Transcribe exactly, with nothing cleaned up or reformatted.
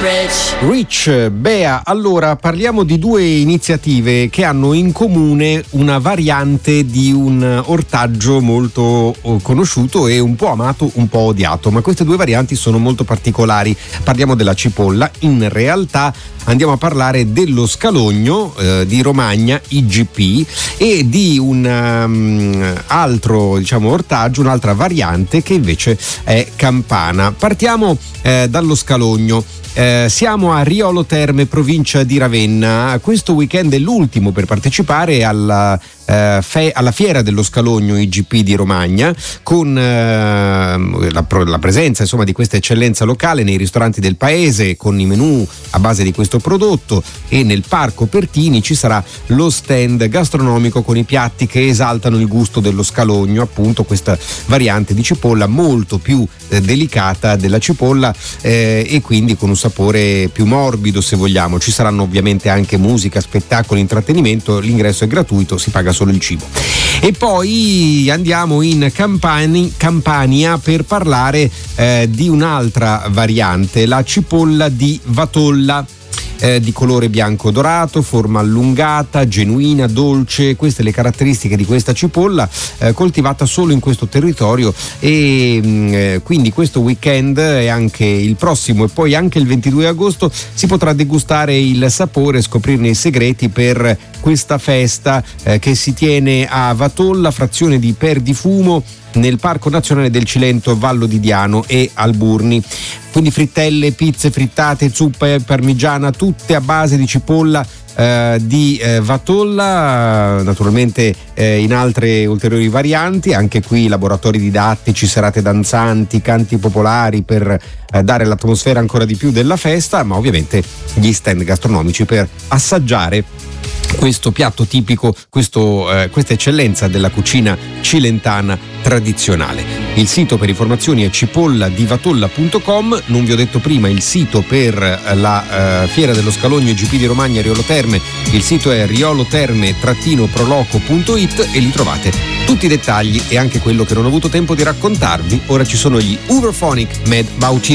Rich, Bea, allora parliamo di due iniziative che hanno in comune una variante di un ortaggio molto conosciuto e un po' amato, un po' odiato, ma queste due varianti sono molto particolari. Parliamo della cipolla, in realtà andiamo a parlare dello scalogno eh, di Romagna, I G P, e di un um, altro, diciamo, ortaggio, un'altra variante che invece è campana. Partiamo eh, dallo scalogno. Eh, siamo a Riolo Terme, provincia di Ravenna. Questo weekend è l'ultimo per partecipare alla, eh, fe- alla fiera dello scalogno I G P di Romagna, con eh, la, la presenza, insomma, di questa eccellenza locale nei ristoranti del paese, con i menù a base di questo prodotto, e nel Parco Pertini ci sarà lo stand gastronomico con i piatti che esaltano il gusto dello scalogno, appunto questa variante di cipolla molto più eh, delicata della cipolla eh, e quindi con un sapore più morbido, se vogliamo. Ci saranno ovviamente anche musica, spettacoli, intrattenimento, l'ingresso è gratuito, si paga solo il cibo. E poi andiamo in Campani, Campania per parlare eh, di un'altra variante, la cipolla di Vatolla. Eh, di colore bianco dorato, forma allungata, genuina, dolce. Queste le caratteristiche di questa cipolla eh, coltivata solo in questo territorio, e mh, eh, quindi questo weekend e anche il prossimo e poi anche il ventidue agosto si potrà degustare il sapore e scoprirne i segreti per questa festa eh, che si tiene a Vatolla, frazione di Perdifumo, nel Parco Nazionale del Cilento, Vallo di Diano e Alburni. Quindi frittelle, pizze, frittate, zuppa parmigiana, tutte a base di cipolla eh, di eh, Vatolla, naturalmente eh, in altre ulteriori varianti, anche qui laboratori didattici, serate danzanti, canti popolari per eh, dare l'atmosfera ancora di più della festa, ma ovviamente gli stand gastronomici per assaggiare questo piatto tipico, questo, eh, questa eccellenza della cucina cilentana tradizionale. Il sito per informazioni è cipolladivatolla punto com. Non vi ho detto prima il sito per la eh, fiera dello scalogno I G P di Romagna Riolo Terme, il sito è rioloterme proloco punto it e lì trovate tutti i dettagli e anche quello che non ho avuto tempo di raccontarvi. Ora ci sono gli Uberphonic Mad About You.